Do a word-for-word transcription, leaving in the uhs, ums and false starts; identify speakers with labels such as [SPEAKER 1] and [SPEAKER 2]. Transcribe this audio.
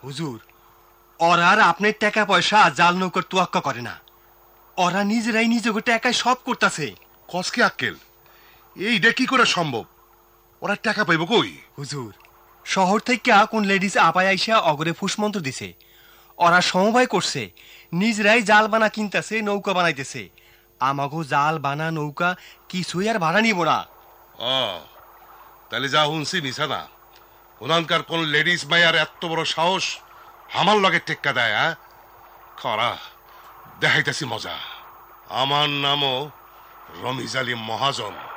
[SPEAKER 1] হুজুর, ওরা আর আপনার টাকা পয়সা জাল নৌকার তোয়াক্কা করে না। ওরা নিজেরাই নিজেকে টাকায় সব করতেছে।
[SPEAKER 2] কসকে আক্কেল, এইটা কি করে সম্ভব? ওরা টাকা পাইব কই?
[SPEAKER 1] হুজুর, শহর থেকে কোন লেডিস আপায় আইসা অগরে ফুসমন্ত্র দিছে। ওরা সমবায় করছে, নিজেরাই জাল বানা কিনতেছে, নৌকা বানাইতেছে। আমাগো জাল বানা নৌকা কিছুই আর ভাড়া নিব না।
[SPEAKER 2] ও তাহলে যা শুনছি মিছা না। ওনানকার কোন লেডিস মাইয়ার এত বড় সাহস আমার লগে টেক্কা দেয়? হ্যাঁ, খরা দেখাইতেছি মজা। আমার নামও রমিজ আলী মহাজন।